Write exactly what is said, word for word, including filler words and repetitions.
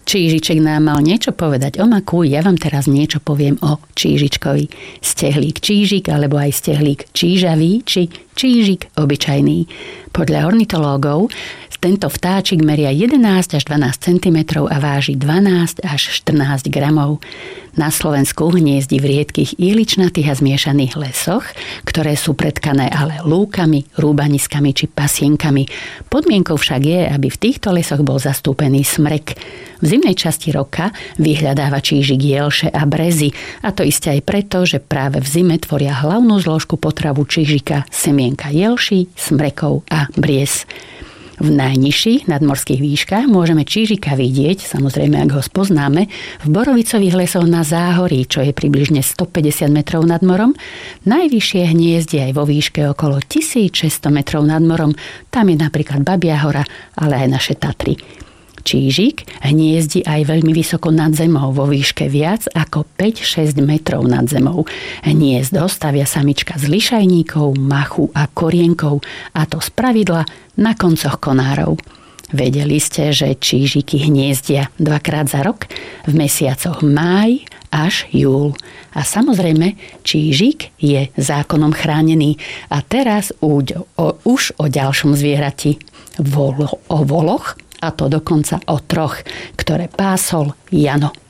Čížiček nám mal niečo povedať o maku, ja vám teraz niečo poviem o čížičkovi. Stehlík čížik, alebo aj stehlík čížavý, či čížik obyčajný. Podľa ornitológov tento vtáčik meria jedenásť až dvanásť centimetrov a váži dvanásť až štrnásť gramov. Na Slovensku hniezdi v riedkych ihličnatých a zmiešaných lesoch, ktoré sú pretkané ale lúkami, rúbaniskami či pasienkami. Podmienkou však je, aby v týchto lesoch bol zastúpený smrek. V zimnej časti roka vyhľadáva čížik jelše a brezy, a to isté aj preto, že práve v zime tvoria hlavnú zložku potravu čížika semienka jelší, smrekov a bries. V najnižších nadmorských výškach môžeme čížika vidieť, samozrejme ak ho spoznáme, v borovicových lesoch na Záhorí, čo je približne stopäťdesiat metrov nad morom. Najvyššie hniezdi aj vo výške okolo tisícšesťsto metrov nad morom. Tam je napríklad Babia hora, ale aj naše Tatry. Čížik hniezdi aj veľmi vysoko nad zemou, vo výške viac ako päť až šesť metrov nad zemou. Hniezdo stavia samička z lišajníkov, machu a korienkov, a to spravidla na koncoch konárov. Vedeli ste, že čížiky hniezdia dvakrát za rok, v mesiacoch máj až júl. A samozrejme, čížik je zákonom chránený. A teraz už o, už o ďalšom zvierati, Vol, o voloch, a to dokonca o troch, ktoré pásol Jano.